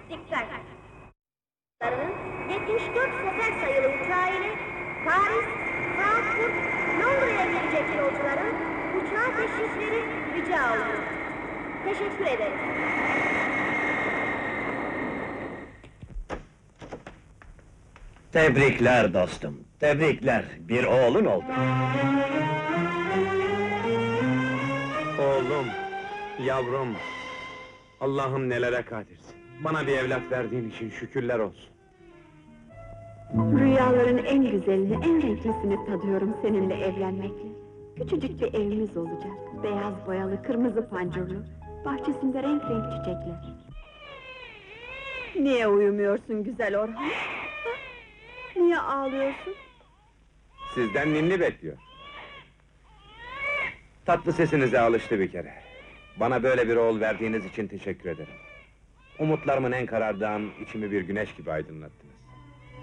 Dikkat! 74 sefer sayılı uçağı ile Paris, Frankfurt, Londra'ya gelecek yolcuların uçağa teşrifleri rica olunur. Teşekkür ederim. Tebrikler dostum, tebrikler. Bir oğlun oldu. Oğlum, yavrum, Allah'ım nelere kadirsin. Bana bir evlat verdiğin için şükürler olsun. Rüyaların en güzelini, en renklisini tadıyorum seninle evlenmekle. Küçücük bir evimiz olacak. Beyaz boyalı, kırmızı pancurlu. Bahçesinde renk renk çiçekler. Niye uyumuyorsun güzel Orhan? Ha? Niye ağlıyorsun? Sizden ninni bekliyor. Tatlı sesinize alıştı bir kere. Bana böyle bir oğul verdiğiniz için teşekkür ederim. Umutlarımın en karardığı an içimi bir güneş gibi aydınlattınız.